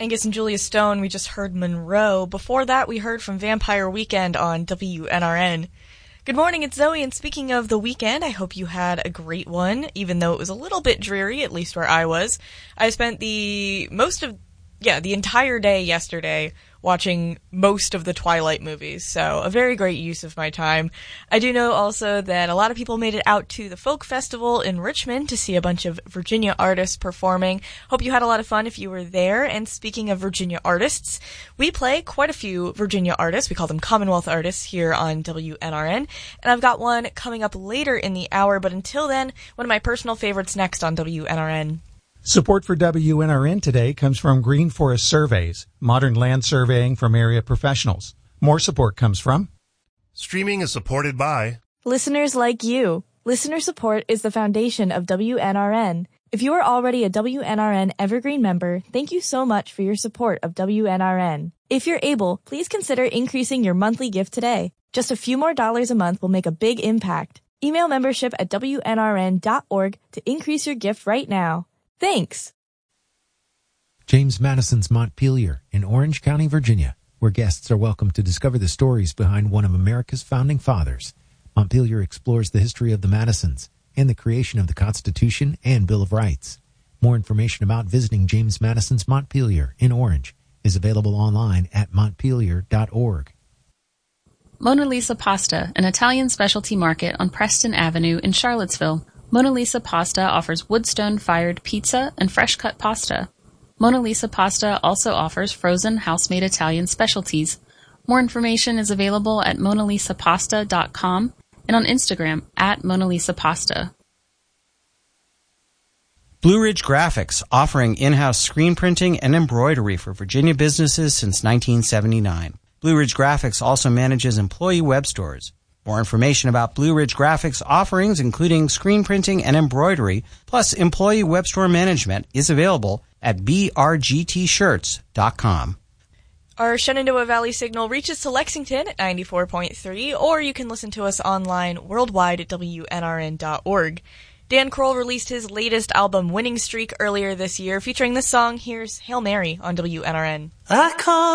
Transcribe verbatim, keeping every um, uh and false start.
Angus and Julia Stone, we just heard Monroe. Before that, we heard from Vampire Weekend on W N R N. Good morning, it's Zoe, and speaking of the weekend, I hope you had a great one, even though it was a little bit dreary, at least where I was. I spent the most of, yeah, the entire day yesterday watching most of the Twilight movies, so a very great use of my time. I do know also that a lot of people made it out to the Folk Festival in Richmond to see a bunch of Virginia artists performing. Hope you had a lot of fun if you were there. And speaking of Virginia artists, we play quite a few Virginia artists. We call them Commonwealth artists here on W N R N. And I've got one coming up later in the hour, but until then, one of my personal favorites next on W N R N. Support for W N R N today comes from Green Forest Surveys, modern land surveying from area professionals. More support comes from... Streaming is supported by... listeners like you. Listener support is the foundation of W N R N. If you are already a W N R N Evergreen member, thank you so much for your support of W N R N. If you're able, please consider increasing your monthly gift today. Just a few more dollars a month will make a big impact. Email membership at W N R N dot org to increase your gift right now. Thanks. James Madison's Montpelier in Orange County, Virginia, where guests are welcome to discover the stories behind one of America's founding fathers. Montpelier explores the history of the Madisons and the creation of the Constitution and Bill of Rights. More information about visiting James Madison's Montpelier in Orange is available online at montpelier dot org. Mona Lisa Pasta, an Italian specialty market on Preston Avenue in Charlottesville. Mona Lisa Pasta offers woodstone-fired pizza and fresh-cut pasta. Mona Lisa Pasta also offers frozen house-made Italian specialties. More information is available at mona lisa pasta dot com and on Instagram at Mona Lisa Pasta. Blue Ridge Graphics, offering in-house screen printing and embroidery for Virginia businesses since nineteen seventy-nine. Blue Ridge Graphics also manages employee web stores. More information about Blue Ridge Graphics offerings, including screen printing and embroidery, plus employee web store management, is available at b r g t shirts dot com. Our Shenandoah Valley signal reaches to Lexington at ninety-four point three, or you can listen to us online worldwide at W N R N dot org. Dan Kroll released his latest album, Winning Streak, earlier this year, featuring this song. Here's Hail Mary on W N R N. I call